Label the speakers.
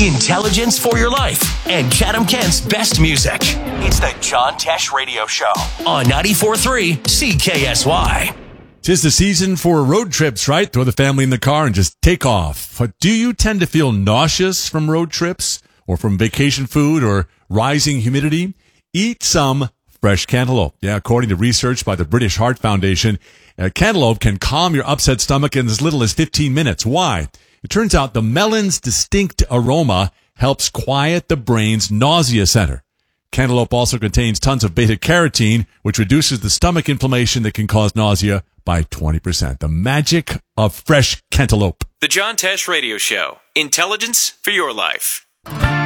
Speaker 1: intelligence for your life, and Chatham-Kent's best music. It's the John Tesh Radio Show on 94.3 CKSY.
Speaker 2: 'Tis the season for road trips, right? Throw the family in the car and just take off. But do you tend to feel nauseous from road trips or from vacation food or rising humidity? Eat some fresh cantaloupe. Yeah, according to research by the British Heart Foundation, cantaloupe can calm your upset stomach in as little as 15 minutes. Why? It turns out the melon's distinct aroma helps quiet the brain's nausea center. Cantaloupe also contains tons of beta-carotene, which reduces the stomach inflammation that can cause nausea by 20%. The magic of fresh cantaloupe.
Speaker 3: The John Tesh Radio Show. Intelligence for your life.